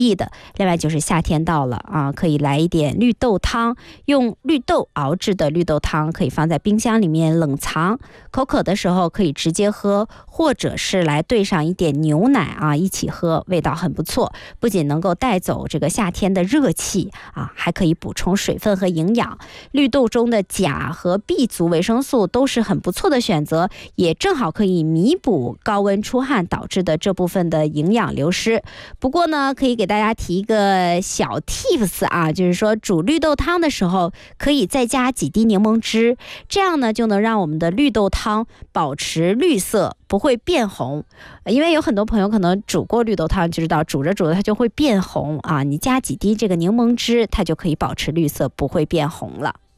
益的。另外就是夏天到了啊，可以来一点绿豆汤，用绿豆熬制的绿豆汤可以放在冰箱里面冷藏，口渴的时候可以直接喝，或者是来兑上一点牛奶啊一起喝，味道很不错。不仅能够带走这个夏天的热气啊，还可以补充水分和营养。绿豆中的钾和 B 族维生素都是很不错的选择，也正好可以弥补高温出汗导致的这部分的营养流失。不过呢，可以给大家提一个小 tips 啊，就是说煮绿豆汤的时候可以再加几滴柠檬汁，这样呢就能让我们的绿豆汤保持绿色，不会变红。因为有很多朋友可能煮过绿豆汤就知道，煮着煮着它就会变红啊，你加几滴这个柠檬汁，它就可以保持绿色，不会变红了。